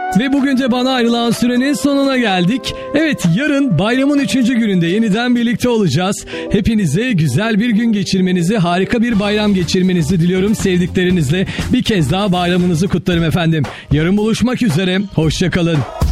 Ve bugün de bana ayrılan sürenin sonuna geldik. Evet, yarın bayramın 3. gününde yeniden birlikte olacağız. Hepinize güzel bir gün geçirmenizi, harika bir bayram geçirmenizi diliyorum sevdiklerinizle. Bir kez daha bayramınızı kutlarım efendim. Yarın buluşmak üzere. Hoşça kalın.